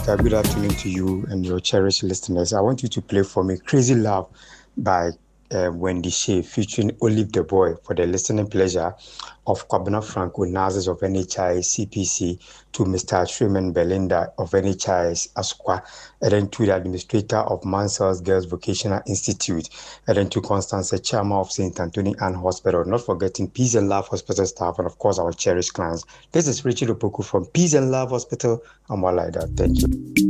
Oscar. Good afternoon to you and your cherished listeners. I want you to play for me Crazy Love by Wendy Shea featuring Olive the Boy for the listening pleasure of Kwabena Franco Nazis of NHIS CPC to Mr. Truman Belinda of NHIS Asqua, and then to the administrator of Mansell's Girls Vocational Institute, and then to Constance Chama of St. Anthony Ann Hospital, not forgetting Peace and Love Hospital staff, and of course our cherished clients. This is Richard Opoku from Peace and Love Hospital. I'm all like that. Thank you.